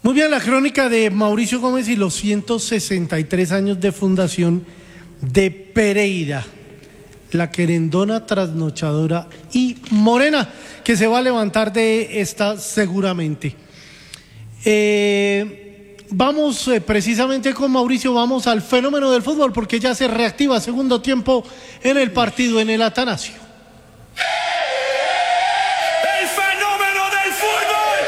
Muy bien, la crónica de Mauricio Gómez y los 163 años de fundación de Pereira, la querendona, trasnochadora y morena, que se va a levantar de esta seguramente. Vamos precisamente con Mauricio, vamos al fenómeno del fútbol, porque ya se reactiva segundo tiempo en el partido en el Atanasio. El fenómeno del fútbol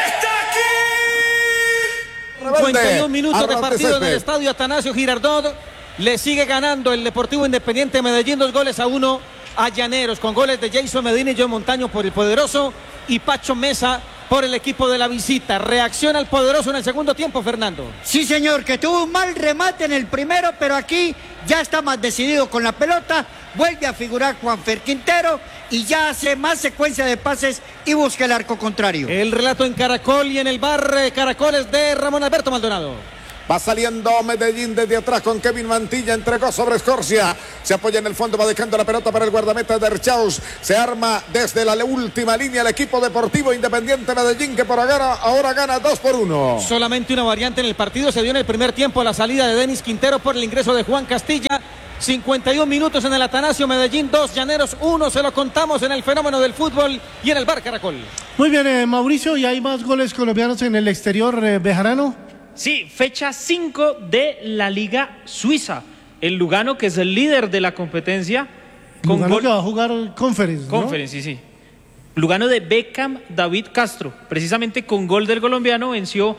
está aquí. 51 minutos de partido en el estadio Atanasio Girardot. Le sigue ganando el Deportivo Independiente Medellín 2-1 a Llaneros, con goles de Jason Medina y John Montaño por el Poderoso y Pacho Mesa por el equipo de la visita. Reacciona el Poderoso en el segundo tiempo, Fernando. Sí, señor, que tuvo un mal remate en el primero, pero aquí ya está más decidido con la pelota. Vuelve a figurar Juanfer Quintero y ya hace más secuencia de pases y busca el arco contrario. El relato en Caracol y en el bar Caracoles de Ramón Alberto Maldonado. Va saliendo Medellín desde atrás con Kevin Mantilla, entregó sobre Escorcia, se apoya en el fondo, va dejando la pelota para el guardameta de Erchaus, se arma desde la última línea el equipo deportivo Independiente Medellín, que por ahora gana 2-1. Solamente una variante en el partido se dio en el primer tiempo, la salida de Denis Quintero por el ingreso de Juan Castilla. 51 minutos en el Atanasio, Medellín 2, Llaneros 1, se lo contamos en el fenómeno del fútbol y en el bar Caracol. Muy bien, Mauricio, ¿y hay más goles colombianos en el exterior, Bejarano? Sí, fecha 5 de la Liga Suiza. El Lugano, que es el líder de la competencia. Con Lugano que va a jugar Conference, ¿no? Conference, sí. Lugano de Beckham David Castro. Precisamente con gol del colombiano venció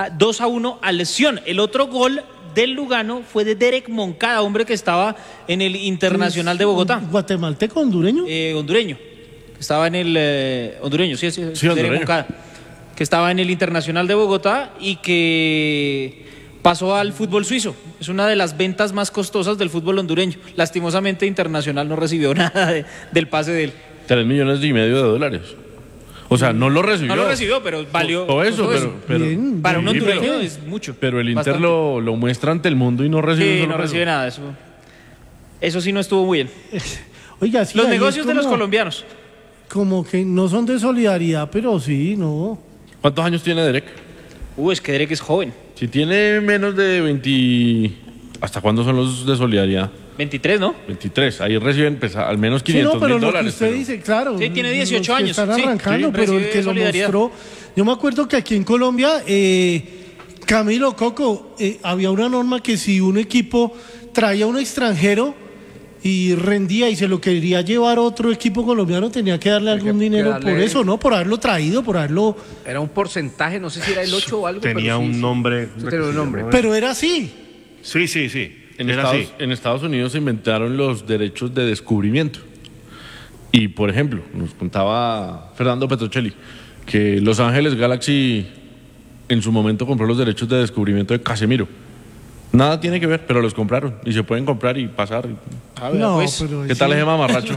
2-1 a Lesión. El otro gol del Lugano fue de Derek Moncada, hombre que estaba en el Internacional de Bogotá. ¿Guatemalteco, hondureño? Hondureño. Estaba en el hondureño, sí, Derek Moncada, que estaba en el Internacional de Bogotá y que pasó al fútbol suizo. Es una de las ventas más costosas del fútbol hondureño. Lastimosamente Internacional no recibió nada del pase de él. $3,5 millones. O sea, no lo recibió. No lo recibió, pero valió. Todo eso, pero bien, para un hondureño pero, es mucho. Pero el Inter lo muestra ante el mundo y no recibe. Sí, no recibe nada. Eso sí no estuvo muy bien. Oiga, sí, los negocios de los colombianos. Como que no son de solidaridad, pero sí, no. ¿Cuántos años tiene Derek? Es que Derek es joven. Si tiene menos de 20... ¿Hasta cuándo son los de solidaridad? 23, ¿no? 23. Ahí reciben al menos $500,000. Sí, no, pero lo que usted dice, claro. Sí, tiene 18 años. Están arrancando, sí, pero el que lo mostró... Yo me acuerdo que aquí en Colombia, Camilo Coco, había una norma que si un equipo traía a un extranjero y rendía y se lo quería llevar otro equipo colombiano, tenía que darle algún dinero por eso, ¿no? Por haberlo traído, por haberlo... Era un porcentaje, no sé si era el 8 o algo. Tenía pero un nombre. Sí, tenía un nombre. Pero era así. Sí. En Estados Unidos se inventaron los derechos de descubrimiento. Y, por ejemplo, nos contaba Fernando Petrocelli que Los Ángeles Galaxy en su momento compró los derechos de descubrimiento de Casemiro. Nada tiene que ver, pero los compraron y se pueden comprar y pasar. No, pues, pero ¿qué tal ese mamarracho?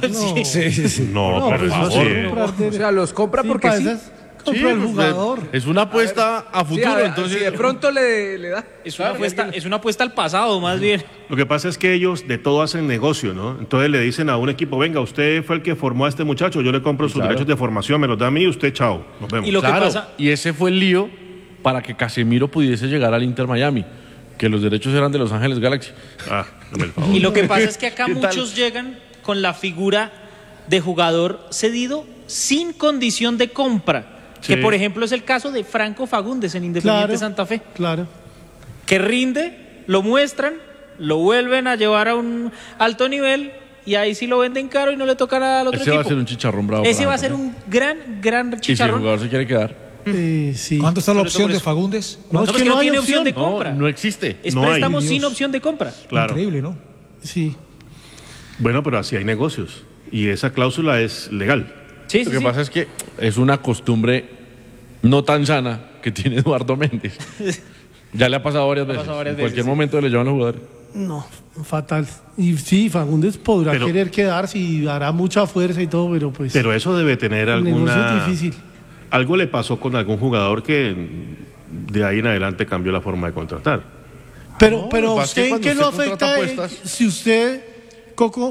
No, por pues, favor. O sea, los compra porque sí. Compra el jugador. Es una apuesta a futuro, Sí, entonces si de pronto le da. Es una apuesta al pasado, más bien. Lo que pasa es que ellos de todo hacen negocio, ¿no? Entonces le dicen a un equipo, venga, usted fue el que formó a este muchacho, yo le compro sus derechos de formación, me los da a mí y usted, chao, nos vemos. Y lo que pasa... Y ese fue el lío para que Casemiro pudiese llegar al Inter Miami, que los derechos eran de Los Ángeles Galaxy. Dame el favor. Y lo que pasa es que acá muchos llegan con la figura de jugador cedido sin condición de compra. Sí. Que por ejemplo es el caso de Franco Fagundes en Independiente Santa Fe. Claro. Que rinde, lo muestran, lo vuelven a llevar a un alto nivel y ahí sí lo venden caro y no le toca nada al otro equipo. Ese va a ser un chicharrón bravo. Ese va a ser un gran Y si el chicharrón. jugador se quiere quedar. Sí. ¿Cuánto está la opción de Fagundes? No, es que no tiene opción de compra. No existe. Es No hay. préstamo sin opción de compra. Claro. Increíble, ¿no? Sí. Bueno, pero así hay negocios y esa cláusula es legal. Sí, Lo que pasa es que es una costumbre no tan sana que tiene Eduardo Méndez. Ya le ha pasado varias veces. En cualquier momento le llevan los jugadores. No, fatal. Y sí, Fagundes podrá querer quedarse y hará mucha fuerza y todo, pero pues... Pero eso debe tener el negocio alguna... es difícil. Algo le pasó con algún jugador que de ahí en adelante cambió la forma de contratar. Pero lo que pasa es que ¿usted en cuando qué lo usted afecta contrata apuestas- si usted, Coco,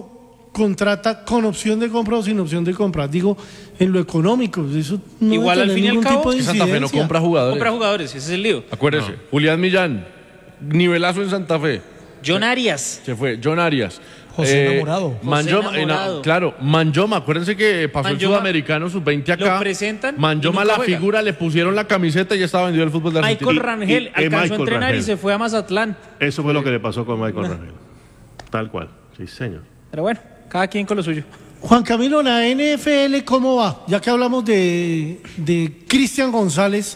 contrata con opción de compra o sin opción de compra. Digo, en lo económico, eso no igual debe al tener fin y al ningún cabo, tipo de Que Santa Fe no incidencia. compra jugadores. Compra jugadores, ese es el lío. Acuérdese, Julián Millán, nivelazo en Santa Fe. John Arias. Se fue, John Arias. José Enamorado. Manjoma, Enamorado. claro, Manjoma, acuérdense que pasó el Manjoma, Sudamericano Sub-20 acá. lo presentan y Manjoma, nunca la juega. figura, le pusieron la camiseta y ya estaba vendido el fútbol de Argentina. Michael Rangel y alcanzó a Michael entrenar Rangel. y se fue a Mazatlán. Eso fue lo que le pasó con Michael Rangel. Tal cual. Sí, señor. Pero bueno, cada quien con lo suyo. Juan Camilo, la NFL, ¿cómo va? Ya que hablamos de Cristian González,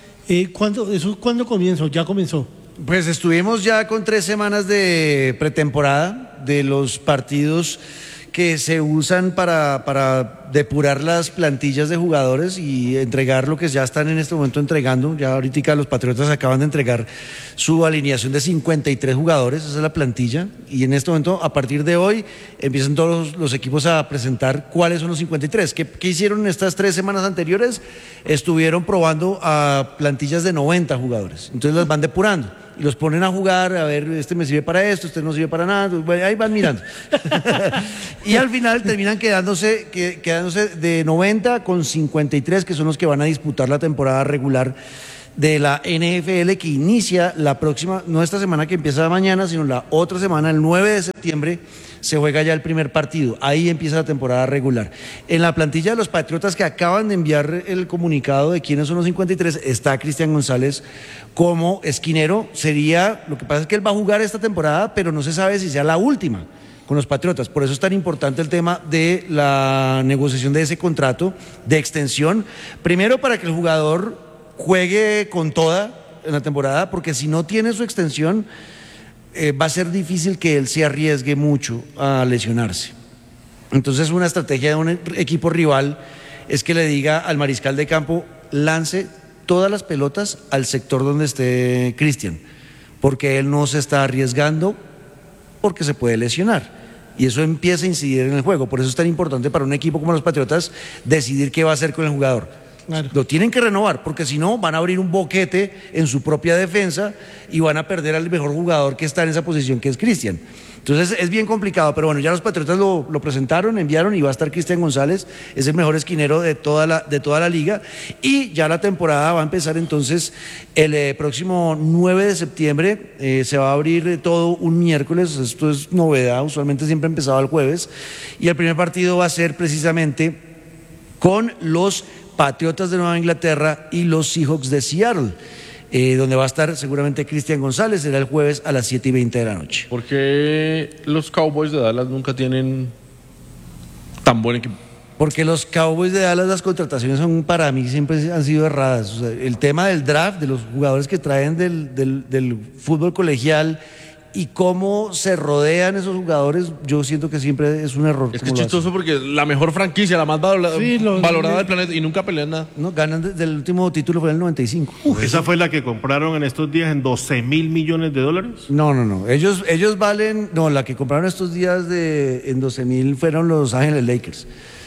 ¿cuándo comienza? ¿Ya comenzó? Pues estuvimos ya con 3 semanas de pretemporada de los partidos que se usan para depurar las plantillas de jugadores y entregar lo que ya están en este momento entregando. Ya ahorita los Patriotas acaban de entregar su alineación de 53 jugadores, esa es la plantilla, y en este momento, a partir de hoy, empiezan todos los equipos a presentar cuáles son los 53. ¿Qué hicieron en estas 3 semanas anteriores? Estuvieron probando a plantillas de 90 jugadores, entonces las van depurando y los ponen a jugar, a ver, este me sirve para esto, este no sirve para nada, bueno, ahí van mirando. Y al final terminan quedándose de 90 con 53, que son los que van a disputar la temporada regular de la NFL, que inicia la próxima, no esta semana que empieza mañana, sino la otra semana, el 9 de septiembre, se juega ya el primer partido. Ahí empieza la temporada regular. En la plantilla de los Patriotas que acaban de enviar el comunicado de quiénes son los 53, está Cristian González como esquinero. Lo que pasa es que él va a jugar esta temporada, pero no se sabe si sea la última con los Patriotas. Por eso es tan importante el tema de la negociación de ese contrato de extensión. Primero, para que el jugador juegue con toda en la temporada, porque si no tiene su extensión, va a ser difícil que él se arriesgue mucho a lesionarse. Entonces, una estrategia de un equipo rival es que le diga al mariscal de campo, lance todas las pelotas al sector donde esté Cristian, porque él no se está arriesgando porque se puede lesionar. Y eso empieza a incidir en el juego. Por eso es tan importante para un equipo como los Patriotas decidir qué va a hacer con el jugador. Claro. Lo tienen que renovar, porque si no van a abrir un boquete en su propia defensa y van a perder al mejor jugador que está en esa posición, que es Cristian. Entonces es bien complicado, pero bueno, ya los Patriotas lo presentaron, enviaron, y va a estar Cristian González, es el mejor esquinero de toda la liga, y ya la temporada va a empezar entonces el próximo 9 de septiembre, se va a abrir todo un miércoles, esto es novedad, usualmente siempre empezaba el jueves, y el primer partido va a ser precisamente con los Patriotas de Nueva Inglaterra y los Seahawks de Seattle, donde va a estar seguramente Cristian González, será el jueves a las 7:20 de la noche. ¿Por qué los Cowboys de Dallas nunca tienen tan buen equipo? Porque los Cowboys de Dallas, las contrataciones para mí siempre han sido erradas. O sea, el tema del draft, de los jugadores que traen del fútbol colegial y cómo se rodean esos jugadores, yo siento que siempre es un error. Es que es chistoso porque la mejor franquicia, la más valorada del planeta, y nunca pelean nada. No, ganan desde el último título, fue en el 95. ¿Esa fue la que compraron en estos días en $12 mil millones? No. Ellos valen. No, la que compraron estos días en 12 mil fueron los Ángeles Lakers.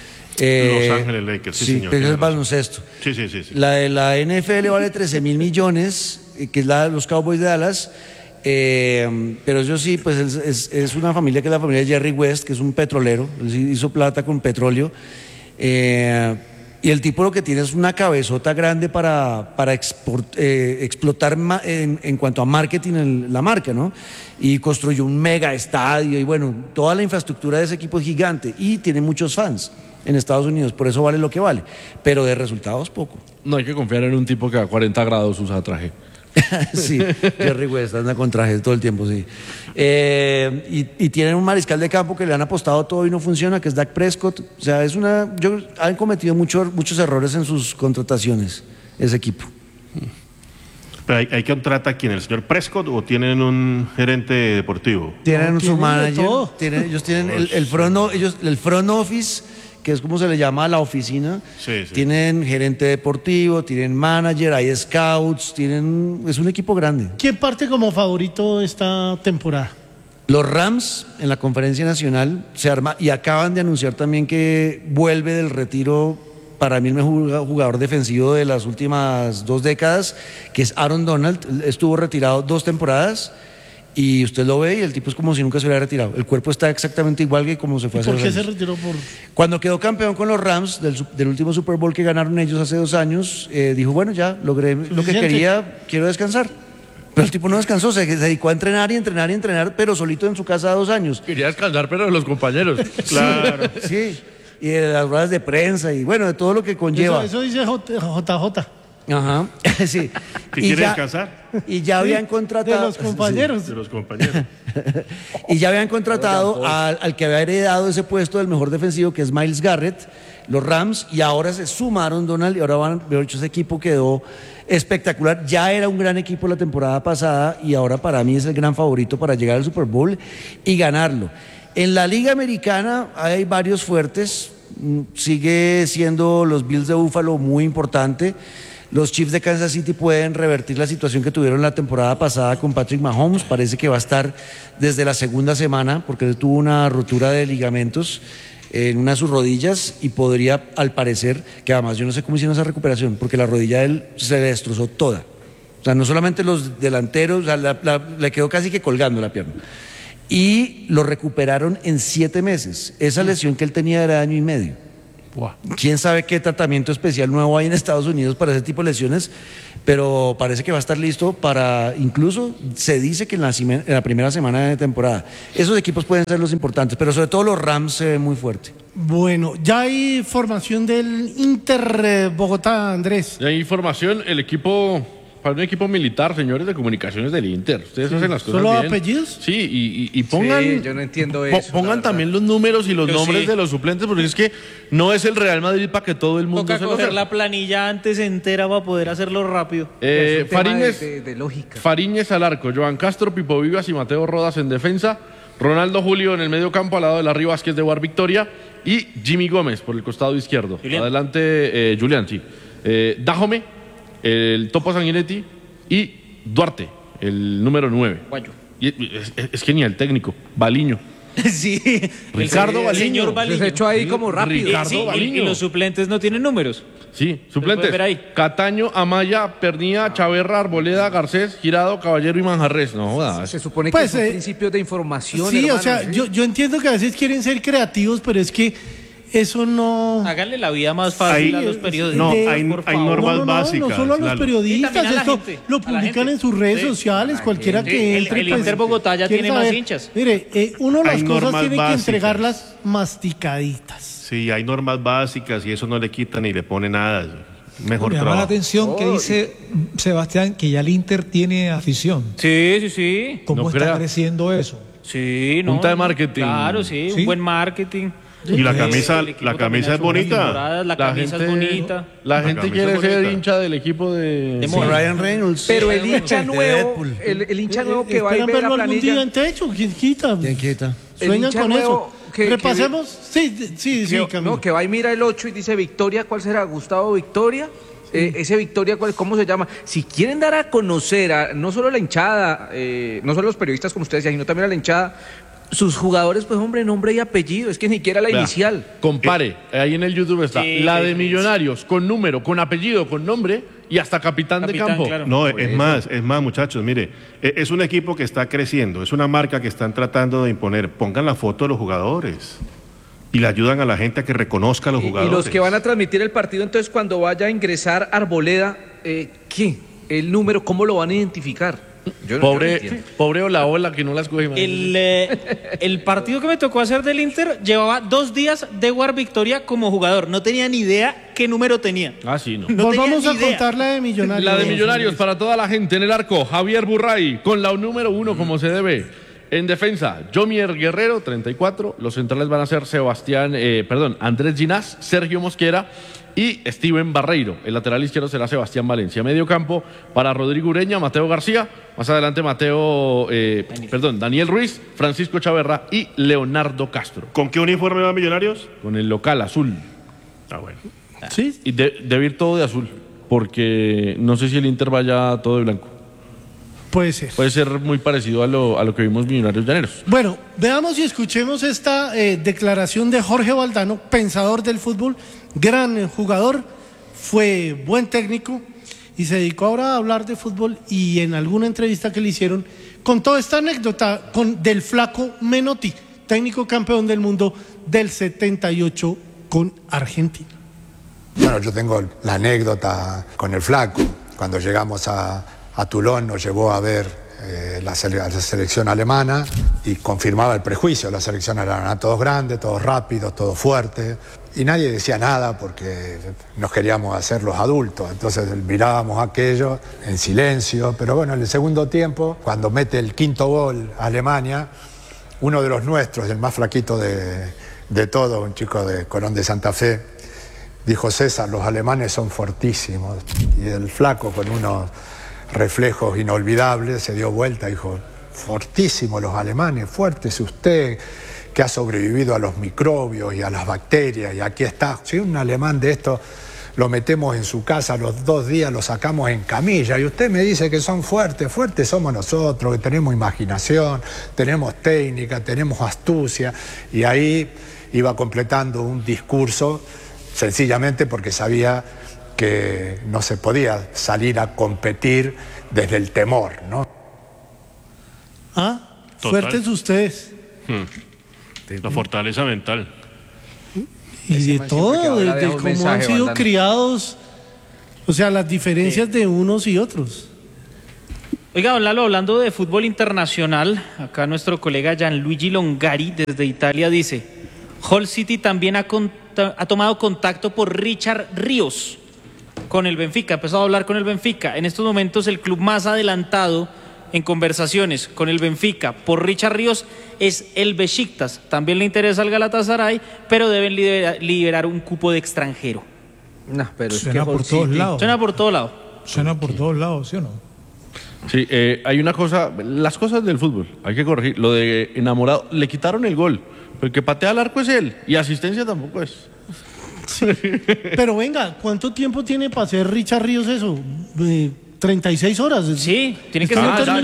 Los Ángeles Lakers, sí, señor. Pero es baloncesto. Sí. La de la NFL vale 13 mil millones, que es la de los Cowboys de Dallas. Pero yo sí, pues es una familia que es la familia de Jerry West, que es un petrolero, él hizo plata con petróleo, y el tipo lo que tiene es una cabezota grande para explotar en cuanto a marketing la marca, ¿no? Y construyó un mega estadio, y bueno, toda la infraestructura de ese equipo es gigante y tiene muchos fans en Estados Unidos, por eso vale lo que vale, pero de resultados poco. No hay que confiar en un tipo que a 40 grados usa traje. Sí, Jerry West anda con trajes todo el tiempo, sí. Y tienen un mariscal de campo que le han apostado todo y no funciona, que es Dak Prescott. O sea, han cometido muchos errores en sus contrataciones, ese equipo. Pero hay que contratar a quién, el señor Prescott, o tienen un gerente deportivo. Tienen su manager, ellos tienen el front office, que es como se le llama a la oficina. Sí. Tienen gerente deportivo, tienen manager, hay scouts, es un equipo grande. ¿Quién parte como favorito esta temporada? Los Rams en la conferencia nacional se arma, y acaban de anunciar también que vuelve del retiro, para mí el mejor jugador defensivo de las últimas 2 décadas, que es Aaron Donald. Estuvo retirado 2 temporadas Y usted lo ve y el tipo es como si nunca se hubiera retirado. El cuerpo está exactamente igual que como se fue hace ¿Por 2 qué años. se retiró? Cuando quedó campeón con los Rams del último Super Bowl que ganaron ellos hace 2 años, dijo, bueno, ya logré lo que quería, quiero descansar. Pero el tipo no descansó, se dedicó a entrenar y entrenar y entrenar, pero solito en su casa 2 años. Quería descansar, pero de los compañeros. Claro. Sí, y de las ruedas de prensa y bueno, de todo lo que conlleva. Eso dice JJ. Ajá, sí. ¿Que quiere descansar? Y ya habían contratado... De los compañeros. De los compañeros. Y ya habían contratado al que había heredado ese puesto del mejor defensivo, que es Myles Garrett, los Rams, y ahora se sumaron, Donald, y ahora van, de hecho ese equipo quedó espectacular. Ya era un gran equipo la temporada pasada y ahora para mí es el gran favorito para llegar al Super Bowl y ganarlo. En la Liga Americana hay varios fuertes, sigue siendo los Bills de Buffalo muy importante. Los Chiefs de Kansas City pueden revertir la situación que tuvieron la temporada pasada con Patrick Mahomes. Parece que va a estar desde la segunda semana porque tuvo una rotura de ligamentos en una de sus rodillas y podría, al parecer, que además yo no sé cómo hicieron esa recuperación, porque la rodilla de él se le destrozó toda. O sea, no solamente los delanteros, o sea, le quedó casi que colgando la pierna. Y lo recuperaron en 7 meses. Esa lesión que él tenía era de 1 año y medio. Wow. Quién sabe qué tratamiento especial nuevo hay en Estados Unidos para ese tipo de lesiones, pero parece que va a estar listo para, incluso se dice que en la primera semana de temporada. Esos equipos pueden ser los importantes, pero sobre todo los Rams se ven muy fuerte. Bueno, ya hay formación del Inter Bogotá, Andrés. Ya hay información, el equipo, para un equipo militar, señores de comunicaciones del Inter. Ustedes hacen las cosas ¿Solo bien. apellidos? Sí, y pongan, Sí, yo no entiendo eso. pongan también los números y los Yo nombres sí. de los suplentes, porque es que no es el Real Madrid para que todo el mundo Toca se lo coger sepa. la planilla antes entera para poder hacerlo rápido. Es un tema Fariñez, de lógica. Fariñez al arco, Joan Castro, Pipo Vivas y Mateo Rodas en defensa, Ronaldo Julio en el medio campo al lado de Larry Vázquez de War Victoria y Jimmy Gómez por el costado izquierdo. Julián. Adelante, Julián, sí. Dajome, el Topo Sanguinetti y Duarte, el número 9. Guayo. Y es genial, técnico, Baliño. Sí. Ricardo Baliño. Señor Baliño. Se echó ahí como rápido. Ricardo Sí, Baliño. y los suplentes no tienen números. Sí, suplentes. puede ver ahí. Cataño, Amaya, Pernía, Chaverra, Arboleda, Garcés, Girado, Caballero y Manjarres. No jodas. Se supone Pues, que son principios de información. Sí, hermano, o sea, ¿sí? yo entiendo que a veces quieren ser creativos, pero es que eso no... Háganle la vida más fácil Ahí- a los periodistas. No, de- hay por favor. normas no básicas. solo a los Lalo. Y periodistas, también a la esto gente, lo a la publican gente. en sus redes Sí. sociales, cualquiera gente. que El- entre. el Inter Bogotá ya quiere tiene más saber. hinchas. Mire, uno las Hay cosas normas tiene que básicas. entregarlas masticaditas. Sí, hay normas básicas y eso no le quita ni le pone nada. Mejor Me llama la trabajo. atención que dice Sebastián que ya el Inter tiene afición. Sí, sí, sí. ¿Cómo No está crea. creciendo eso? Sí, no. Punta de marketing. Claro, sí, ¿Sí? un buen marketing. Y la Sí, camisa, el equipo la también camisa ha es hecho buenas bonita. temporadas, La camisa es bonita. La gente camisa quiere es ser bonita. hincha del equipo de... Sí. Ryan Reynolds. Pero el hincha de nuevo, Deadpool. el hincha nuevo que va y Esperan ve la verlo algún día planilla. en techo, ¿quién quita? ¿Quién quita? El Sueñan hincha con nuevo eso. que- Repasemos. Sí, Camilo. No, que va y mira el 8 y dice Victoria, ¿cuál será? Gustavo Victoria. Ese Victoria, ¿cómo se llama? Si quieren dar a conocer a no solo la hinchada, no solo los periodistas como ustedes, sino también a la hinchada, sus jugadores, pues hombre, nombre y apellido, es que ni siquiera la Vea, inicial. Compare, ahí en el YouTube está Sí, la qué de diferencia. Millonarios, con número, con apellido, con nombre y hasta capitán de Capitán, campo. claro. No, es más, muchachos, mire, es un equipo que está creciendo, es una marca que están tratando de imponer. Pongan la foto de los jugadores y le ayudan a la gente a que reconozca a los Y jugadores. los que van a transmitir el partido, entonces cuando vaya a ingresar Arboleda, ¿qué? El número, ¿cómo lo van a identificar? Yo no Pobre, entiendo. pobre Olaola que no las coge. El partido que me tocó hacer del Inter llevaba 2 días de War Victoria como jugador. No tenía ni idea qué número tenía. Ah, sí, no. No tenía Volvamos ni a idea. contar la de Millonarios. La de Millonarios para toda la gente en el arco. Javier Burray con la número 1 como se debe. En defensa, Jomier Guerrero, 34. Los centrales van a ser Andrés Ginás, Sergio Mosquera y Steven Barreiro. El lateral izquierdo será Sebastián Valencia. Medio campo para Rodrigo Ureña, Mateo García. Más adelante Daniel Ruiz, Francisco Chaverra y Leonardo Castro. ¿Con qué uniforme van Millonarios? Con el local azul. Ah, bueno. Sí. Y debe ir todo de azul. Porque no sé si el Inter vaya todo de blanco. Puede ser. Puede ser muy parecido a lo que vimos Millonarios Llaneros. Bueno, veamos y escuchemos esta declaración de Jorge Valdano, pensador del fútbol, gran jugador, fue buen técnico y se dedicó ahora a hablar de fútbol, y en alguna entrevista que le hicieron contó esta anécdota del Flaco Menotti, técnico campeón del mundo del 78 con Argentina. Bueno, yo tengo la anécdota con el Flaco. Cuando llegamos a Toulon nos llevó a ver la selección alemana y confirmaba el prejuicio. La selección alemana, todos grandes, todos rápidos, todos fuertes. Y nadie decía nada porque nos queríamos hacer los adultos. Entonces mirábamos aquello en silencio. Pero bueno, en el segundo tiempo, cuando mete el quinto gol a Alemania, uno de los nuestros, el más flaquito de todo, un chico de Colón de Santa Fe, dijo: César, los alemanes son fortísimos. Y el Flaco, con unos reflejos inolvidables, se dio vuelta y dijo: fortísimos los alemanes, fuertes usted, que ha sobrevivido a los microbios y a las bacterias, y aquí está. Si un alemán de esto lo metemos en su casa, a los 2 días lo sacamos en camilla, y usted me dice que son fuertes. Fuertes somos nosotros, que tenemos imaginación, tenemos técnica, tenemos astucia. Y ahí iba completando un discurso, sencillamente porque sabía que no se podía salir a competir desde el temor, ¿no? Fuertes ustedes. La fortaleza mental. Y de todo, de cómo han sido criados, o sea, las diferencias de unos y otros. Oiga, don Lalo, hablando de fútbol internacional, acá nuestro colega Gianluigi Longari desde Italia dice: Hull City también ha tomado contacto por Richard Ríos con el Benfica, ha empezado a hablar con el Benfica. En estos momentos el club más adelantado en conversaciones con el Benfica por Richard Ríos es el Besiktas. También le interesa al Galatasaray, pero deben liberar un cupo de extranjero. No, pero suena por todos lados. Suena por todos lados. Suena por todos lados, ¿sí o no? Sí, hay una cosa, las cosas del fútbol, hay que corregir. Lo de enamorado, le quitaron el gol, pero el que patea al arco es él, y asistencia tampoco es. Sí. Pero venga, ¿cuánto tiempo tiene para hacer Richard Ríos eso? 36 horas. Sí, tiene que ser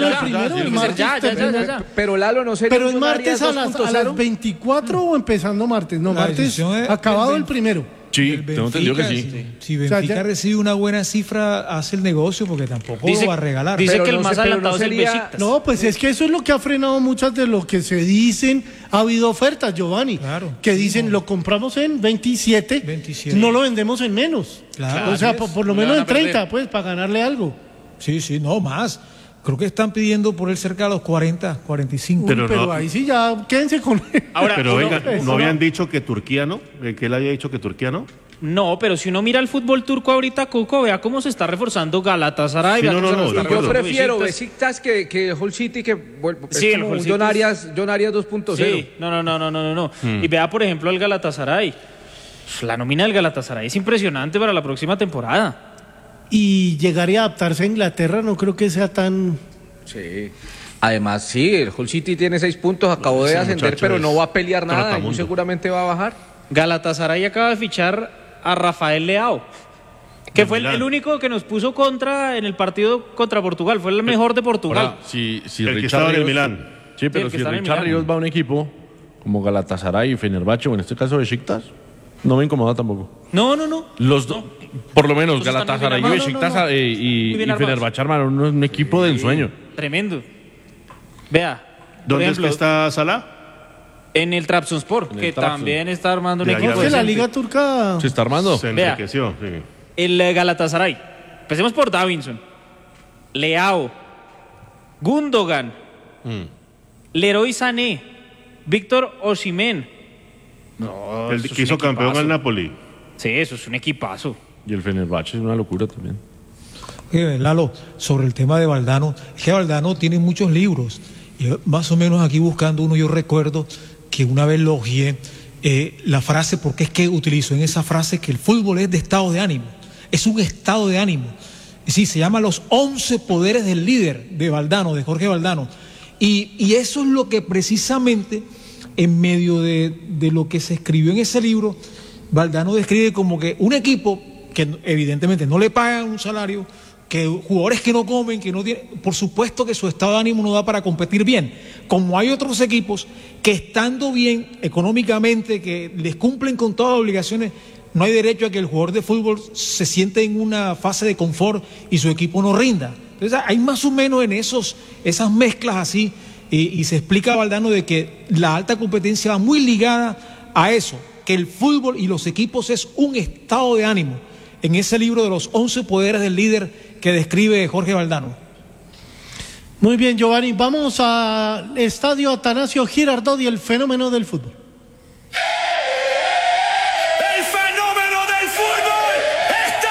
ya. Pero Lalo, no sé. Pero es martes a las 24 o empezando martes. No, martes acabado el primero. Sí, tengo entendido que sí. Si Benfica recibe una buena cifra, hace el negocio, porque tampoco lo va a regalar. Dice que el más adelantado es el Besiktas. No, pues es que eso es lo que ha frenado muchas de lo que se dicen. Ha habido ofertas, Giovanni, que dicen lo compramos en 27, no lo vendemos en menos. Claro. O sea, por lo menos en 30, pues, para ganarle algo. Sí, no, más. Creo que están pidiendo por él cerca de los 40, 45. Pero ahí sí ya, quédense con él. Ahora, pero venga, ¿no habían dicho que Turquía no? ¿Que él había dicho que Turquía no? No, pero si uno mira el fútbol turco ahorita, Coco, vea cómo se está reforzando Galatasaray. Sí, yo prefiero Besiktas que Hull City, que sí, es como John Arias 2.0. Sí, no. Y vea, por ejemplo, el Galatasaray. La nómina del Galatasaray es impresionante para la próxima temporada. Y llegar y adaptarse a Inglaterra no creo que sea tan... Sí. Además, sí, el Hull City tiene 6 puntos, acabó de ascender, pero no va a pelear nada, muy seguramente va a bajar. Galatasaray acaba de fichar a Rafael Leao, que fue el único que nos puso contra en el partido contra Portugal, fue el mejor de Portugal. Ahora, si el que estaba en el Milán. Sí, pero si Richard Ríos va a un equipo como Galatasaray y Fenerbahce, o en este caso Besiktas, no me incomoda tampoco. No. Por lo menos Galatasaray y Besiktas y Fenerbahce armaron un equipo de ensueño. Tremendo. Vea. ¿Dónde es que está Salah? En el Trabzonspor, que también está armando un equipo. La Liga Turca se está armando. Se enriqueció. Sí. El Galatasaray. Empecemos por Davinson, Leao, Gundogan, Leroy Sané, Víctor Osimhen. No, el que hizo campeón al Napoli. Sí, eso es un equipazo. Y el Fenerbahce es una locura también. Lalo, sobre el tema de Valdano, es que Valdano tiene muchos libros. Y más o menos aquí buscando uno, yo recuerdo que una vez elogié la frase, porque es que utilizó en esa frase que el fútbol es de estado de ánimo. Es un estado de ánimo. Sí, se llama Los 11 Poderes del Líder de Valdano, de Jorge Valdano. Y eso es lo que precisamente, en medio de lo que se escribió en ese libro, Valdano describe como que un equipo que evidentemente no le pagan un salario, que jugadores que no comen, que no tienen, por supuesto que su estado de ánimo no da para competir bien, como hay otros equipos que estando bien económicamente, que les cumplen con todas las obligaciones, no hay derecho a que el jugador de fútbol se siente en una fase de confort y su equipo no rinda. Entonces hay más o menos en esas mezclas así, y se explica a Valdano de que la alta competencia va muy ligada a eso, que el fútbol y los equipos es un estado de ánimo, en ese libro de los 11 poderes del líder que describe Jorge Valdano. Muy bien, Giovanni, vamos al estadio Atanasio Girardot y el fenómeno del fútbol. El fenómeno del fútbol está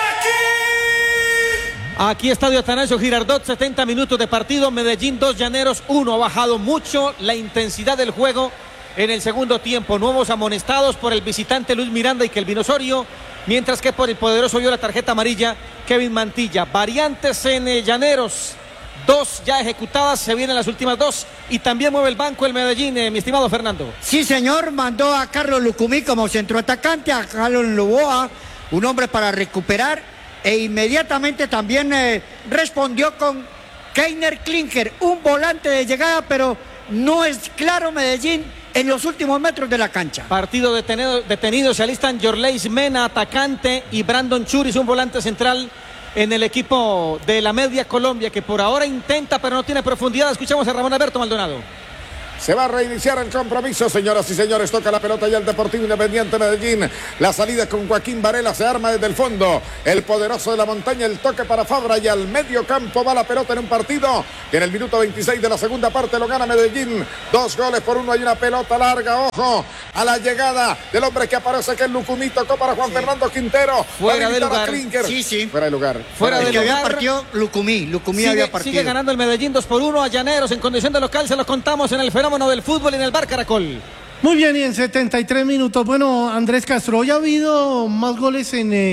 aquí. Aquí estadio Atanasio Girardot, 70 minutos de partido, Medellín 2, Llaneros 1. Ha bajado mucho la intensidad del juego en el segundo tiempo. Nuevos amonestados por el visitante Luis Miranda y Kelvin Osorio, mientras que por el poderoso vio la tarjeta amarilla Kevin Mantilla. Variantes en Llaneros, 2 ya ejecutadas, se vienen las últimas 2 y también mueve el banco el Medellín, mi estimado Fernando. Sí, señor, mandó a Carlos Lucumí como centroatacante, a Carlos Loboa, un hombre para recuperar, e inmediatamente también respondió con Keiner Klinker, un volante de llegada, pero no es claro Medellín en los últimos metros de la cancha. Partido detenido, se alistan Yorleis Mena, atacante, y Brandon Churis, un volante central en el equipo de la Media Colombia, que por ahora intenta, pero no tiene profundidad. Escuchamos a Ramón Alberto Maldonado. Se va a reiniciar el compromiso, señoras y señores. Toca la pelota ya el Deportivo Independiente Medellín. La salida con Joaquín Varela, se arma desde el fondo. El poderoso de la montaña, el toque para Fabra, y al medio campo va la pelota en un partido que en el minuto 26 de la segunda parte lo gana Medellín. 2-1. Hay una pelota larga, ojo a la llegada del hombre que aparece, que es Lucumí. Tocó para Juan Fernando Quintero. Fuera de lugar. Sí. Fuera de lugar. Fuera de lugar. Había partido Lucumí había partido. Sigue ganando el Medellín 2-1 a Llaneros en condición de local. Se lo contamos en el fenómeno del fútbol y en el Bar Caracol. Muy bien, y en 73 minutos, bueno, Andrés Castro, hoy ha habido más goles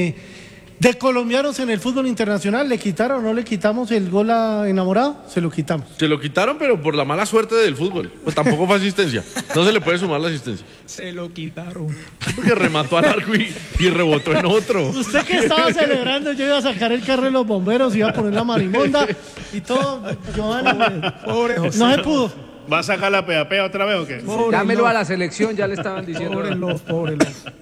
de colombianos en el fútbol internacional. ¿Le quitaron o no le quitamos el gol a Enamorado? Se lo quitamos. Se lo quitaron, pero por la mala suerte del fútbol. Pues tampoco fue asistencia. No se le puede sumar la asistencia. Se lo quitaron. Porque remató al arco y rebotó en otro. Usted que estaba celebrando, yo iba a sacar el carro de los bomberos, iba a poner la marimonda y todo. Giovanni, pobre José, no se pudo. ¿Va a sacar la pea otra vez o qué? Dámelo a la selección, ya le estaban diciendo. Pobre.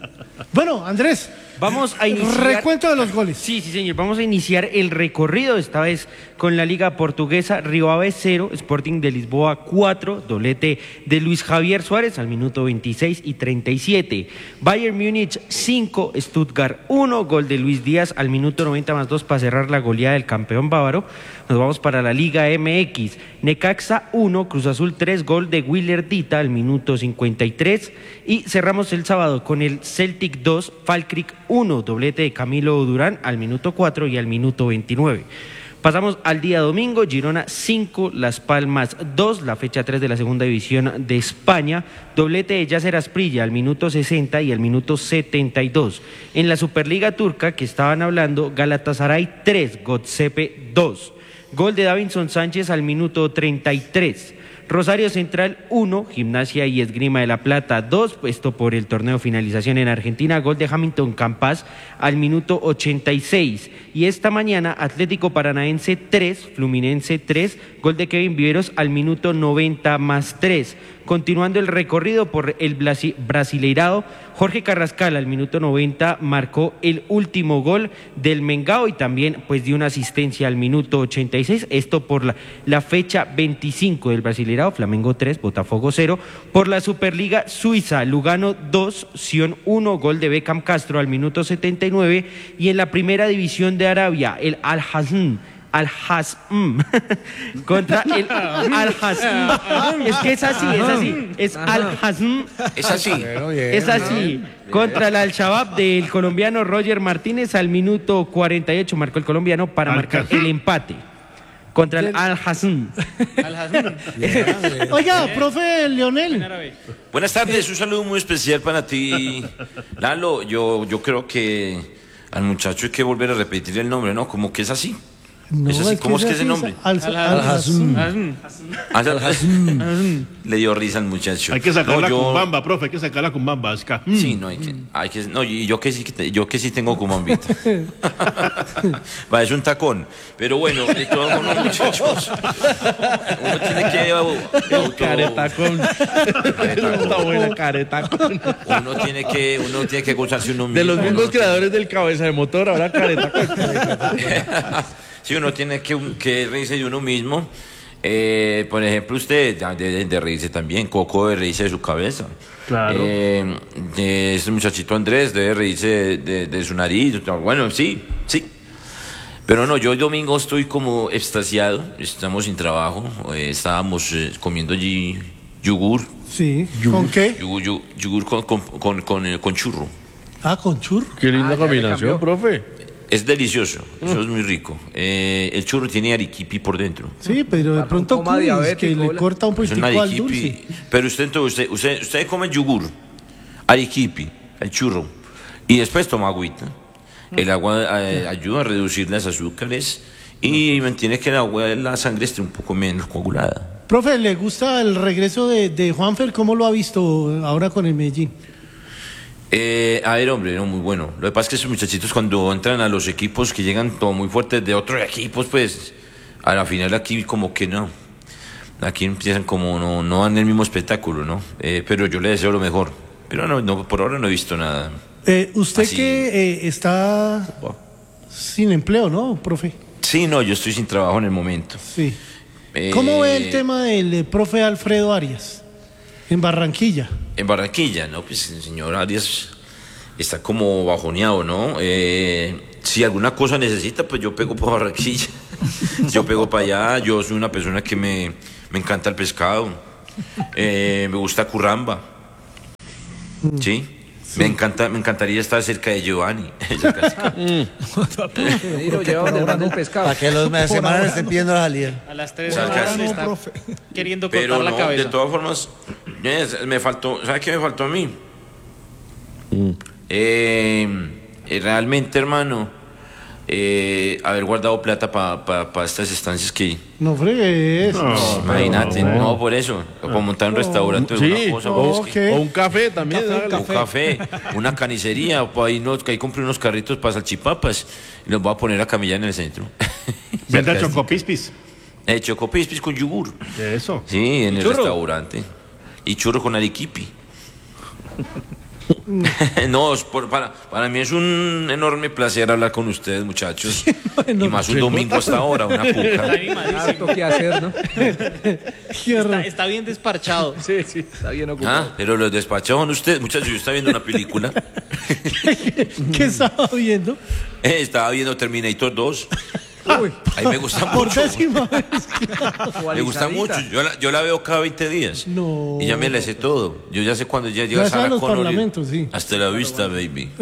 Bueno, Andrés, vamos a iniciar... Recuento de los goles. Sí, señor. Vamos a iniciar el recorrido, esta vez con la Liga Portuguesa. Rio Ave 0, Sporting de Lisboa 4, doblete de Luis Javier Suárez al minuto 26 y 37. Bayern Múnich 5, Stuttgart 1, gol de Luis Díaz al minuto 90+2 para cerrar la goleada del campeón bávaro. Nos vamos para la Liga MX. Necaxa 1, Cruz Azul 3, gol de Willer Dita al minuto 53. Y cerramos el sábado con el Celtic 2, Falkirk 1, doblete de Camilo Durán al minuto 4 y al minuto 29. Pasamos al día domingo, Girona 5, Las Palmas 2, la fecha 3 de la segunda división de España, doblete de Yasser Asprilla al minuto 60 y al minuto 72. En la Superliga Turca, que estaban hablando, Galatasaray 3, Göztepe 2, gol de Davinson Sánchez al minuto 33. Rosario Central 1, Gimnasia y Esgrima de la Plata 2, esto por el torneo finalización en Argentina, gol de Hamilton Campas al minuto 86. Y esta mañana Atlético Paranaense 3, Fluminense 3, gol de Kevin Viveros al minuto 90+3. Continuando el recorrido por el Brasileirao, Jorge Carrascal al minuto 90 marcó el último gol del Mengao y también pues dio una asistencia al minuto 86, esto por la fecha 25 del Brasileirao, Flamengo 3, Botafogo 0. Por la Superliga Suiza, Lugano 2, Sion 1, gol de Beckham Castro al minuto 79. Y en la primera división de Arabia, el Al-Hazm contra el Al-Hazm. Es que es así. Es Al-Hazm. Es así. Contra el Al-Shabaab del colombiano Roger Martínez al minuto 48 marcó el colombiano para marcar el empate. Contra el Al-Hazm. Oiga, profe Leonel. Buenas tardes, un saludo muy especial para ti, Lalo. Yo creo que al muchacho hay que volver a repetir el nombre, ¿no? Como que es así. No, ¿Es así? ¿Cómo es que es ese nombre? Al-Hazm. Le dio risa al muchacho. Hay que sacar la cumbamba, profe, hay que sacar la cumbamba. Sí, no, no, y yo que sí tengo cumbambita. Va, es un tacón. Pero bueno, de todos modos, muchachos, uno tiene que caretacón. Está buena, caretacón. Uno tiene que gozarse uno mismo. De los mismos creadores del cabeza de motor, ahora caretacón. Sí, uno tiene que reírse de uno mismo. Por ejemplo, usted debe de reírse también. Coco debe reírse de su cabeza. Claro. Este muchachito Andrés debe reírse de su nariz. Bueno, sí. Pero no, yo el domingo estoy como extasiado. Estamos sin trabajo. Estábamos comiendo allí yogur. Sí. ¿Con qué? Yogur con churro. Ah, con churro. Qué linda combinación, profe. Es delicioso, eso es muy rico. El churro tiene arequipe por dentro. Sí, pero de pronto que le corta un poquitico al dulce. Pero usted come yogur, arequipe, el churro, y después toma agüita. El agua ayuda a reducir las azúcares y mantiene que la sangre esté un poco menos coagulada. Profe, ¿le gusta el regreso de Juanfer? ¿Cómo lo ha visto ahora con el Medellín? A ver, hombre, no, muy bueno. Lo que pasa es que esos muchachitos cuando entran a los equipos que llegan todo muy fuertes de otros equipos, pues a la final aquí como que no. Aquí empiezan como no dan el mismo espectáculo, ¿no? Pero yo le deseo lo mejor. Pero no, por ahora no he visto nada. Usted así. que está sin empleo, ¿no, profe? Sí, no, yo estoy sin trabajo en el momento. Sí. ¿Cómo ve el tema del profe Alfredo Arias en Barranquilla? En Barranquilla, ¿no? Pues el señor Arias está como bajoneado, ¿no? Si alguna cosa necesita, pues yo pego para Barranquilla. Yo pego para allá. Yo soy una persona que me encanta el pescado. Me gusta Curramba. ¿Sí? Me encantaría estar cerca de Giovanni. Para que los semanas estén pidiendo la salida. A las 3 de la tarde está queriendo cortar Pero la cabeza. De todas formas, me faltó. ¿Sabes qué me faltó a mí? Realmente, hermano, haber guardado plata para estas estancias que... No fregues. Imagínate, no, por eso. Para montar un restaurante, Sí, una cosa. o un café también. Un café, una canicería. Ahí compré unos carritos para salchipapas y los voy a poner a camillar en el centro. Venda chocopispis. Chocopispis con yogur. Eso. Sí, en el restaurante. Y churro con arequipe. No, para mí es un enorme placer hablar con ustedes, muchachos. Y más un domingo hasta ahora, una puca. Harto que hacer, ¿no? Está bien desparchado. Sí, está bien ocupado. Pero los despachados son ustedes, muchachos. Yo estaba viendo una película. ¿Qué estaba viendo? Estaba viendo Terminator 2. Uy. Ahí me gusta mucho. Por décima vez. Me gusta mucho. Yo la veo cada 20 días. No. Y ya me la sé todo. Yo ya sé cuando ya llega Ya sabe Sarah los Connor. parlamentos, sí. Hasta la vista, baby.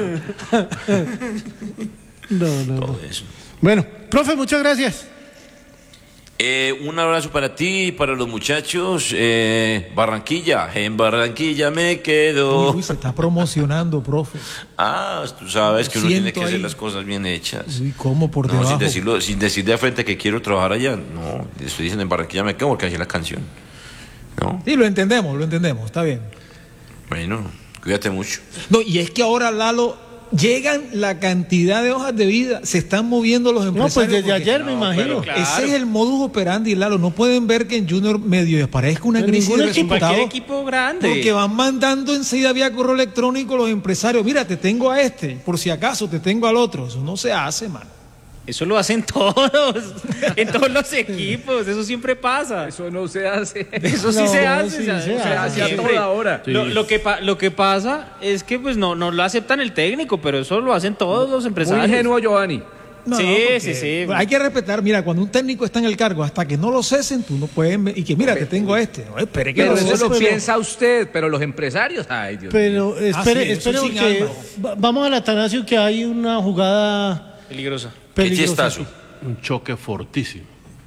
No. Todo eso. Bueno, profe, muchas gracias. Un abrazo para ti y para los muchachos. Barranquilla, en Barranquilla me quedo. Uy, se está promocionando, profe. Tú sabes que uno tiene que hacer ahí. las cosas bien hechas. Uy, ¿cómo por No, debajo? sin decir de frente que quiero trabajar allá. No, estoy diciendo en Barranquilla me quedo porque así es la canción. ¿No? Sí, lo entendemos, está bien. Bueno, cuídate mucho. No, y es que ahora, Lalo, llegan la cantidad de hojas de vida, se están moviendo los empresarios. No, pues desde ayer me imagino. Claro. Ese es el modus operandi, Lalo. No pueden ver que en Junior medio aparezca una En crisis ningún de equipo. resultados. Cualquier equipo grande. Porque van mandando enseguida vía correo electrónico los empresarios. Mira, te tengo a este, por si acaso te tengo al otro. Eso no se hace, mano. Eso lo hacen todos, en todos los equipos, eso siempre pasa. Eso no se hace. Eso sí se hace, sí, se hace a siempre. toda hora. Sí. Lo que pasa es que pues no lo aceptan el técnico, pero eso lo hacen todos los empresarios. Muy ingenuo, Giovanni. No, Sí. Hay que respetar, mira, cuando un técnico está en el cargo, hasta que no lo cesen, tú no puedes ver, y que mira, te tengo a este. No, espere que Pero lo eso cesen. lo piensa usted, pero los empresarios, ay Dios mío. Pero espere, sí, eso espere sin porque alma. vamos al Atanasio, que hay una jugada Peligrosa. ¿Qué peligrosa. chistazo? Un choque fortísimo.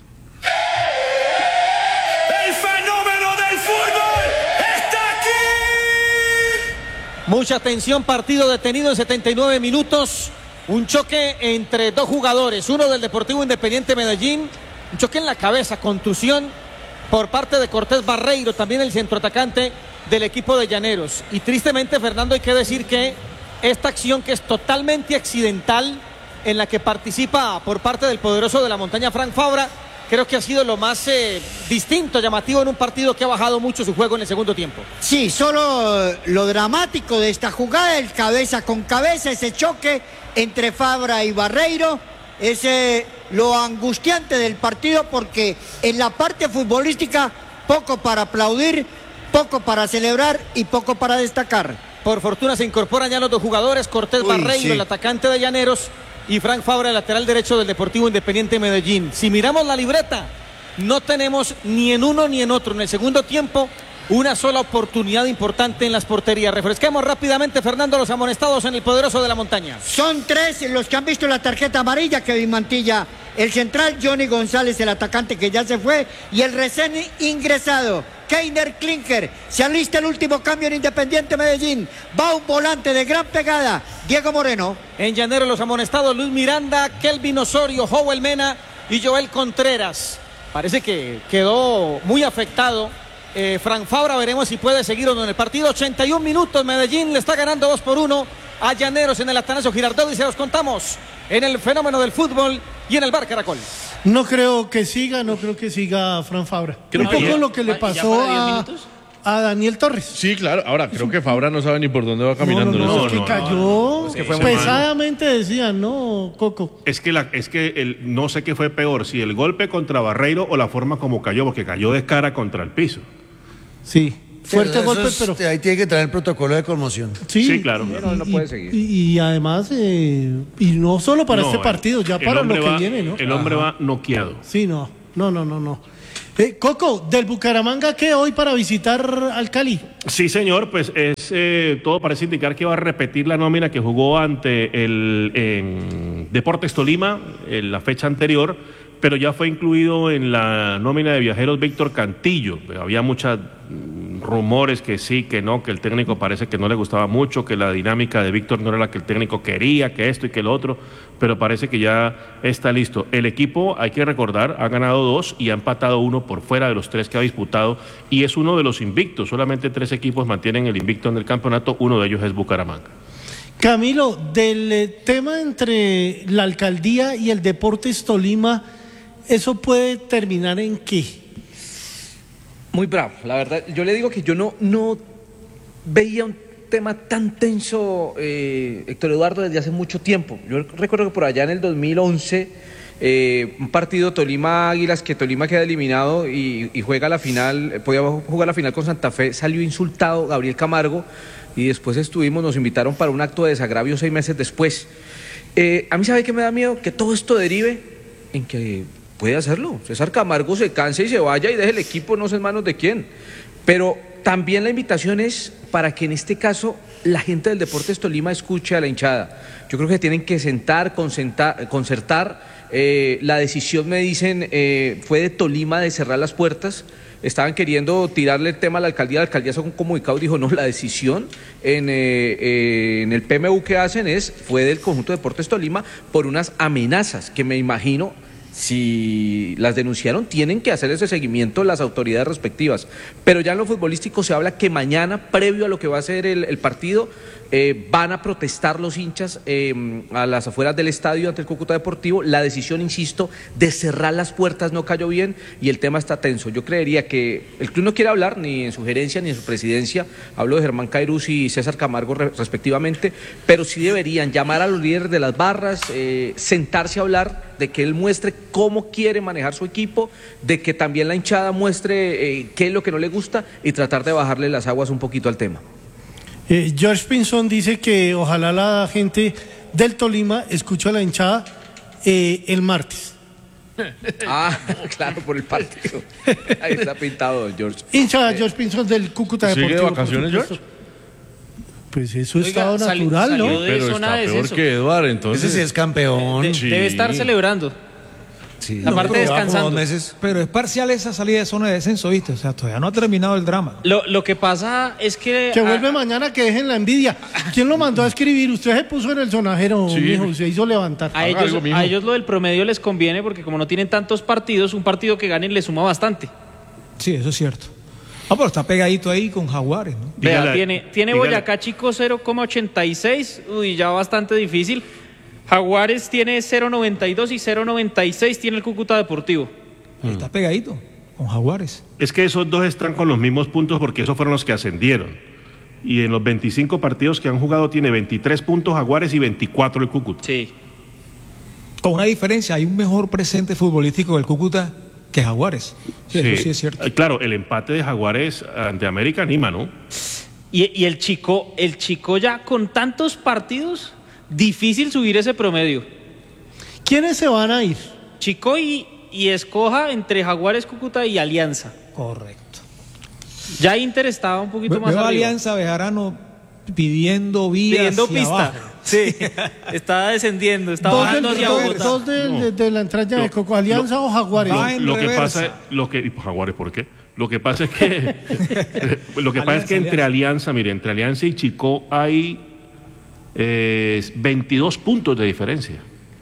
El fenómeno del fútbol está aquí. Mucha tensión, partido detenido en 79 minutos. Un choque entre dos jugadores, uno del Deportivo Independiente Medellín, un choque en la cabeza, contusión por parte de Cortés Barreiro, también el centroatacante del equipo de Llaneros. Y tristemente, Fernando, hay que decir que esta acción, que es totalmente accidental, en la que participa por parte del poderoso de la montaña Frank Fabra, creo que ha sido lo más distinto, llamativo en un partido que ha bajado mucho su juego en el segundo tiempo. Sí, solo lo dramático de esta jugada, el cabeza con cabeza, ese choque entre Fabra y Barreiro, es lo angustiante del partido, porque en la parte futbolística poco para aplaudir, poco para celebrar y poco para destacar. Por fortuna se incorporan ya los dos jugadores, Cortés Barreiro, sí, el atacante de Llaneros, y Frank Fabra, el lateral derecho del Deportivo Independiente Medellín. Si miramos la libreta, no tenemos ni en uno ni en otro en el segundo tiempo una sola oportunidad importante en las porterías. Refresquemos rápidamente, Fernando, los amonestados en el poderoso de la montaña. Son 3 los que han visto la tarjeta amarilla: Kevin Mantilla, el central; Johnny González, el atacante que ya se fue; y el recién ingresado, Keiner Klinker. Se alista el último cambio en Independiente Medellín. Va un volante de gran pegada, Diego Moreno. En Llaneros los amonestados: Luis Miranda, Kelvin Osorio, Joel Mena y Joel Contreras. Parece que quedó muy afectado Frank Fabra. Veremos si puede seguir o no en el partido. 81 minutos, Medellín le está ganando 2-1 a Llaneros en el Atanasio Girardot, y se los contamos en el fenómeno del fútbol y en el Bar Caracol. No creo que siga Frank Fabra. Un poco lo que le pasó a Daniel Torres. Sí, claro. Ahora, creo que Fabra no sabe ni por dónde va caminando. No, cayó pesadamente, decían, ¿no, Coco? Es que no sé qué fue peor, si el golpe contra Barreiro o la forma como cayó, porque cayó de cara contra el piso. Sí, fuerte golpe, pero... Ahí tiene que traer el protocolo de conmoción. Sí, claro. No puede seguir. Y además, y no solo para este partido, ya para lo que viene, ¿no? El hombre va noqueado. Sí, no. Coco, del Bucaramanga, ¿qué hoy para visitar al Cali? Sí, señor, pues todo parece indicar que va a repetir la nómina que jugó ante el Deportes Tolima en la fecha anterior, pero ya fue incluido en la nómina de viajeros Víctor Cantillo. Había muchos rumores que sí, que no, que el técnico parece que no le gustaba mucho, que la dinámica de Víctor no era la que el técnico quería, que esto y que lo otro, pero parece que ya está listo. El equipo, hay que recordar, ha ganado 2 y ha empatado 1 por fuera de los 3 que ha disputado, y es uno de los invictos. Solamente 3 equipos mantienen el invicto en el campeonato, uno de ellos es Bucaramanga. Camilo, del tema entre la alcaldía y el Deportes Tolima, ¿eso puede terminar en qué? Muy bravo, la verdad. Yo le digo que yo no veía un tema tan tenso, Héctor Eduardo, desde hace mucho tiempo. Yo recuerdo que por allá en el 2011, un partido Tolima-Águilas, que Tolima queda eliminado y juega la final, podía jugar la final con Santa Fe, salió insultado Gabriel Camargo, y después nos invitaron para un acto de desagravio 6 meses después. A mí, ¿sabe qué me da miedo? Que todo esto derive en que puede hacerlo César Camargo se canse y se vaya y deje el equipo, no sé en manos de quién. Pero también la invitación es para que en este caso la gente del Deportes Tolima escuche a la hinchada. Yo creo que tienen que concertar. La decisión, me dicen, fue de Tolima de cerrar las puertas. Estaban queriendo tirarle el tema a la alcaldía sacó un comunicado y dijo: no, la decisión en el PMU que hacen fue del conjunto de Deportes Tolima por unas amenazas que me imagino, si las denunciaron, tienen que hacer ese seguimiento las autoridades respectivas. Pero ya en lo futbolístico se habla que mañana, previo a lo que va a ser el partido, van a protestar los hinchas a las afueras del estadio ante el Cúcuta Deportivo. La decisión, insisto, de cerrar las puertas no cayó bien y el tema está tenso. Yo creería que el club no quiere hablar ni en su gerencia ni en su presidencia. Hablo de Germán Cairuz y César Camargo respectivamente, pero sí deberían llamar a los líderes de las barras, sentarse a hablar, de que él muestre cómo quiere manejar su equipo, de que también la hinchada muestre qué es lo que no le gusta y tratar de bajarle las aguas un poquito al tema. George Pinzón dice que ojalá la gente del Tolima escuche a la hinchada el martes. Claro, por el partido. Ahí está pintado, George. Hincha George Pinzón del Cúcuta Deportivo. ¿Sigue de vacaciones, George? Pues eso es estado natural, ¿no? Pero está peor que Eduardo, entonces. Ese sí es campeón. Debe estar celebrando. Sí, La parte pero descansando. Pero es parcial esa salida de zona de descenso, ¿viste? O sea, todavía no ha terminado el drama. Lo que pasa es que... Que vuelve mañana, que dejen la envidia. ¿Quién lo mandó a escribir? Usted se puso en el sonajero, Sí. mijo, se hizo levantar. A ellos lo del promedio les conviene porque como no tienen tantos partidos, un partido que ganen les suma bastante. Sí, eso es cierto. Ah, pero está pegadito ahí con Jaguares, ¿no? Vea, tiene Boyacá Chico 0,86, uy, ya bastante difícil. Jaguares tiene 0,92 y 0,96 tiene el Cúcuta Deportivo. Está pegadito con Jaguares. Es que esos dos están con los mismos puntos porque esos fueron los que ascendieron. Y en los 25 partidos que han jugado tiene 23 puntos Jaguares y 24 el Cúcuta. Sí. Con una diferencia, hay un mejor presente futbolístico del Cúcuta que Jaguares. Sí, eso sí es cierto. Claro, el empate de Jaguares ante América anima, ¿no? Y el chico ya con tantos partidos, difícil subir ese promedio. ¿Quiénes se van a ir? Chico y escoja entre Jaguares, Cúcuta y Alianza. Correcto. Ya Inter estaba un poquito más Veo arriba. Alianza Bejarano pidiendo vías Pidiendo hacia pista. abajo. Sí, está descendiendo, está bajando hacia Bogotá. Dos de la entrada de Coco, Alianza o Jaguares. Lo que pasa, Jaguares, ¿por qué? Lo que pasa es que, entre Alianza y Chico hay 22 puntos de diferencia.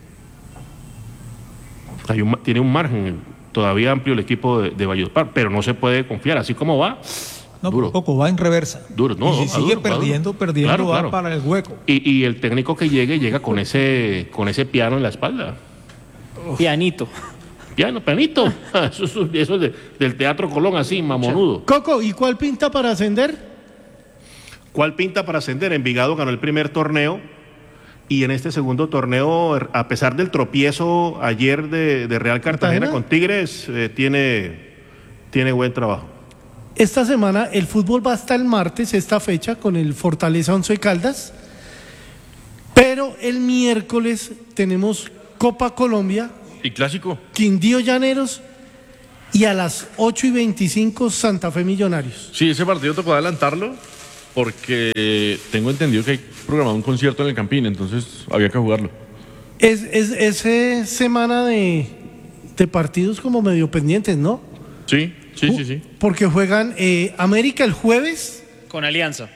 Tiene un margen todavía amplio el equipo de Valledupar, pero no se puede confiar, así como va. No, poco va en reversa. Duro, no, y si sigue duro, perdiendo, Claro, va claro. para el hueco. Y el técnico que llega con ese piano en la espalda. Pianito. Pianito. Eso es del Teatro Colón, así, mamonudo. Coco, ¿y cuál pinta para ascender? ¿Cuál pinta para ascender? Envigado ganó el primer torneo y en este segundo torneo, a pesar del tropiezo ayer de Real Cartagena con Tigres, tiene buen trabajo. Esta semana el fútbol va hasta el martes, esta fecha, con el Fortaleza Once Caldas. Pero el miércoles tenemos Copa Colombia. ¿Y clásico? Quindío Llaneros. Y a las 8:25 Santa Fe Millonarios. Sí, ese partido tocó adelantarlo porque tengo entendido que hay programado un concierto en el Campín, entonces había que jugarlo. Es semana de partidos como medio pendientes, ¿no? Sí. Porque juegan América el jueves. Con Alianza.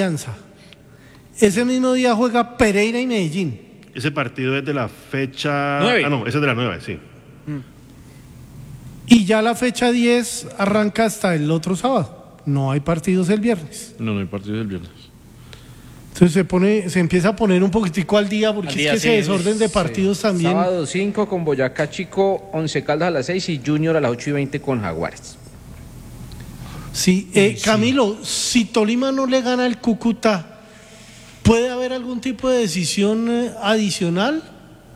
Ese mismo día juega Pereira y Medellín. Ese partido es de la fecha... 9. Ah, no, ese es de la 9, sí. Y ya la fecha 10 arranca hasta el otro sábado. No hay partidos el viernes. No hay partidos el viernes. Entonces se empieza a poner un poquitico al día porque es que ese desorden de partidos también. Sábado 5 con Boyacá Chico, 11 Caldas a las 6 y Junior a las 8:20 con Jaguares. Sí, Camilo, si Tolima no le gana al Cúcuta, ¿puede haber algún tipo de decisión adicional?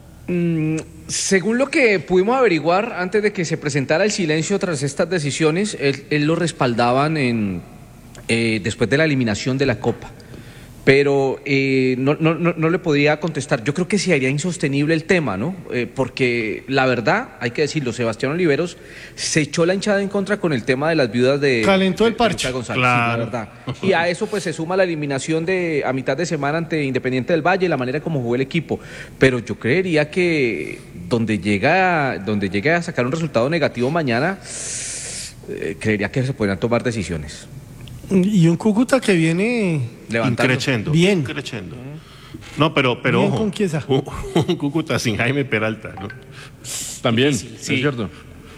Según lo que pudimos averiguar antes de que se presentara el silencio tras estas decisiones, él lo respaldaban después de la eliminación de la Copa. Pero no le podía contestar. Yo creo que sí haría insostenible el tema, ¿no? Porque la verdad, hay que decirlo, Sebastián Oliveros se echó la hinchada en contra con el tema de las viudas de... Calentó el parche. González, Claro. sí, la verdad. Y a eso pues se suma la eliminación a mitad de semana ante Independiente del Valle, la manera como jugó el equipo. Pero yo creería que donde llegue a sacar un resultado negativo mañana, creería que se podrían tomar decisiones. Y un Cúcuta que viene Increchendo. bien. Increchendo. No, pero Bien ojo, con Chiesa. un Cúcuta sin Jaime Peralta, ¿no? También, Sí. es cierto.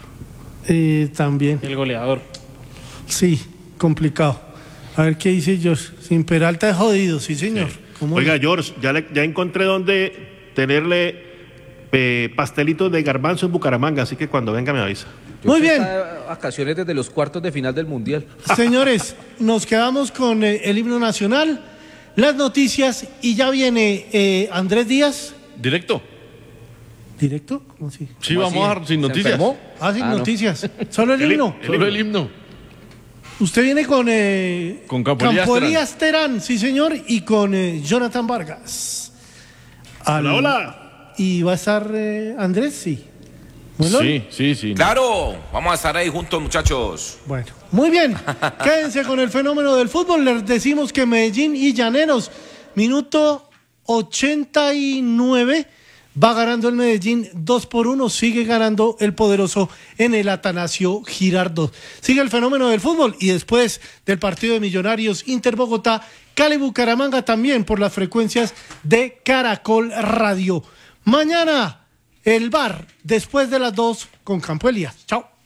También. El goleador. Sí, complicado. A ver qué dice George. Sin Peralta es jodido, sí señor. ¿Cómo Oiga, no? George, ya encontré dónde tenerle pastelitos de garbanzo en Bucaramanga, así que cuando venga me avisa. Muy bien. Vacaciones desde los cuartos de final del Mundial. Señores, nos quedamos con el himno nacional, las noticias y ya viene Andrés Díaz. ¿Directo? ¿Directo? ¿Cómo así? Sí, vamos a dar sin noticias. Sin noticias. Solo el himno. Solo el himno. Usted viene con Campoelías Terán, sí señor, y con Jonathan Vargas. Hola. ¿Y va a estar Andrés? Sí. Bueno, Sí. Claro, vamos a estar ahí juntos, muchachos. Bueno, muy bien. Quédense con el fenómeno del fútbol. Les decimos que Medellín y Llaneros, minuto 89, Va ganando el Medellín 2-1, sigue ganando el poderoso en el Atanasio Girardot. Sigue el fenómeno del fútbol y después del partido de Millonarios Inter Bogotá, Cali Bucaramanga también por las frecuencias de Caracol Radio. Mañana el VAR después de las 2 con Campo Elías. Chao.